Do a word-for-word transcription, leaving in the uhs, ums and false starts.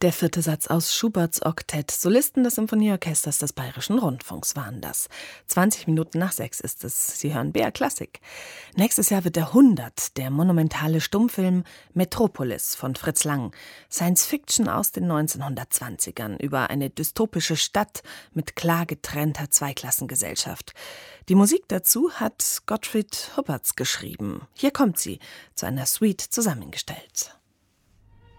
Der vierte Satz aus Schuberts Oktett. Solisten des Symphonieorchesters des Bayerischen Rundfunks waren das. zwanzig Minuten nach sechs ist es. Sie hören B R Klassik. Nächstes Jahr wird der hundert, der monumentale Stummfilm Metropolis von Fritz Lang. Science-Fiction aus den neunzehnhundertzwanzigern über eine dystopische Stadt mit klar getrennter Zweiklassengesellschaft. Die Musik dazu hat Gottfried Huppertz geschrieben. Hier kommt sie, zu einer Suite zusammengestellt.